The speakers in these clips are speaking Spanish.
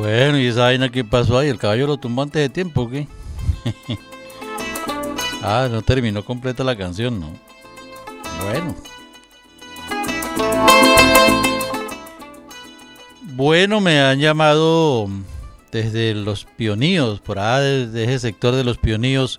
Bueno, ¿y esa vaina qué pasó ahí? ¿El caballo lo tumbó antes de tiempo o qué? Ah, no terminó completa la canción, ¿no? Bueno. Bueno, me han llamado desde los Pioníos, por allá desde ese sector de los Pioníos,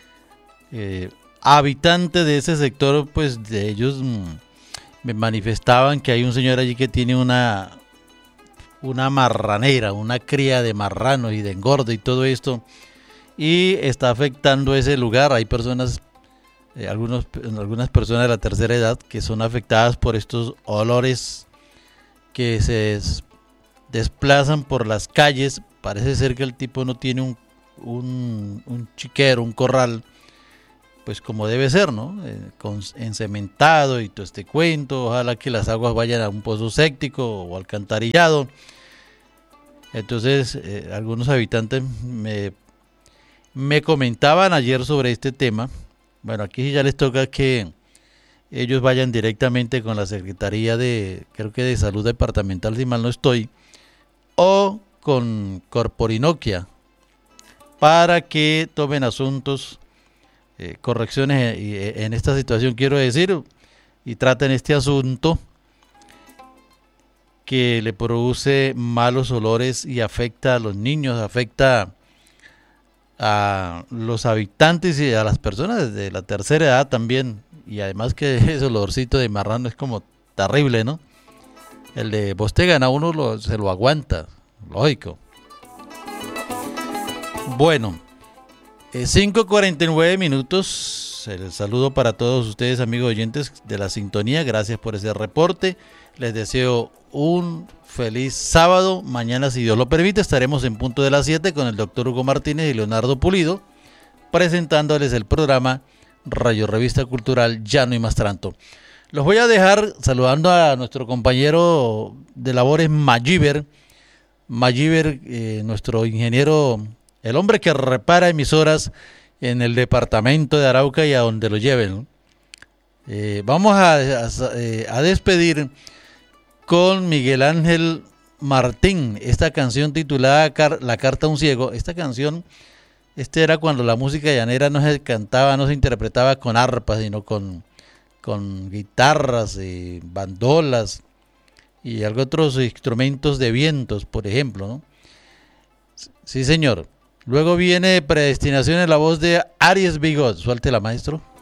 habitantes de ese sector, pues de ellos me manifestaban que hay un señor allí que tiene una marranera, una cría de marranos y de engorde y todo esto, y está afectando ese lugar. Hay personas, algunas personas de la tercera edad que son afectadas por estos olores que se desplazan por las calles. Parece ser que el tipo no tiene un chiquero, un corral, pues como debe ser, ¿no? Encementado y todo este cuento. Ojalá que las aguas vayan a un pozo séptico o alcantarillado. Entonces, algunos habitantes me comentaban ayer sobre este tema. Bueno, aquí ya les toca que ellos vayan directamente con la Secretaría creo que de Salud Departamental, si mal no estoy, o con Corporinoquia, para que tomen asuntos, correcciones en esta situación, quiero decir, y traten este asunto que le produce malos olores y afecta a los niños, afecta a los habitantes y a las personas de la tercera edad también. Y además que ese olorcito de marrano es como terrible, ¿no? El de Bostegan a uno se lo aguanta, lógico. Bueno, 5:49 minutos. El saludo para todos ustedes, amigos oyentes de la sintonía. Gracias por ese reporte. Les deseo un feliz sábado. Mañana, si Dios lo permite, estaremos en punto de las 7 con el doctor Hugo Martínez y Leonardo Pulido, presentándoles el programa Radio Revista Cultural Llano y Mastranto. Los voy a dejar saludando a nuestro compañero de labores Mayiver, nuestro ingeniero, el hombre que repara emisoras en el departamento de Arauca y a donde lo lleven. Vamos a despedir con Miguel Ángel Martín esta canción titulada La Carta a un Ciego. Esta canción, era cuando la música llanera no se cantaba, no se interpretaba con arpas, sino con guitarras, bandolas y otros instrumentos de vientos, por ejemplo, ¿no? Sí, señor. Luego viene Predestinación en la voz de Aries Bigot. Suéltela, maestro.